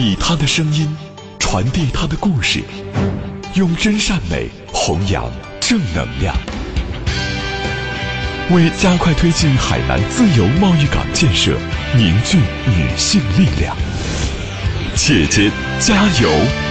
以他的声音传递他的故事，用真善美弘扬正能量，为加快推进海南自由贸易港建设凝聚女性力量。姐姐加油！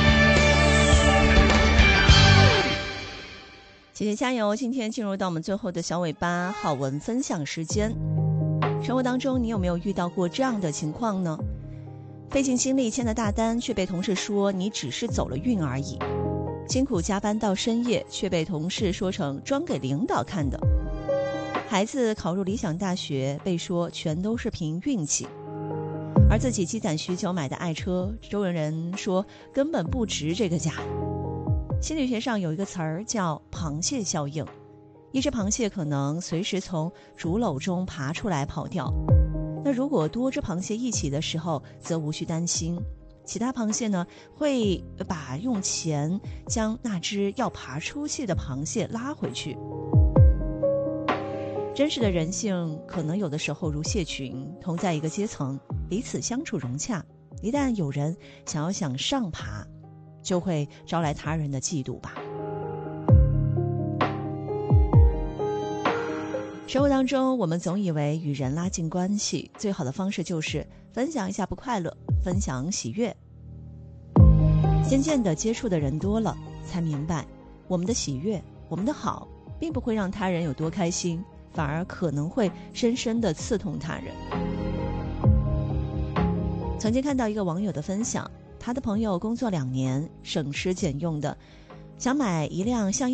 姐姐加油！今天进入到我们最后的小尾巴好文分享时间。生活当中你有没有遇到过这样的情况呢？费尽心力签的大单，却被同事说你只是走了运而已；辛苦加班到深夜，却被同事说成装给领导看的；孩子考入理想大学，被说全都是凭运气；而自己积攒许久买的爱车，周围人说根本不值这个价。心理学上有一个词儿叫螃蟹效应，一只螃蟹可能随时从竹篓中爬出来跑掉，那如果多只螃蟹一起的时候，则无需担心，其他螃蟹呢会用钱将那只要爬出去的螃蟹拉回去。真实的人性可能有的时候如蟹群，同在一个阶层，彼此相处融洽，一旦有人想向上爬，就会招来他人的嫉妒吧。生活当中，我们总以为与人拉近关系，最好的方式就是分享一下不快乐，分享喜悦。渐渐的接触的人多了，才明白我们的喜悦，我们的好，并不会让他人有多开心，反而可能会深深的刺痛他人。曾经看到一个网友的分享，他的朋友工作2年，省吃俭用的想买一辆像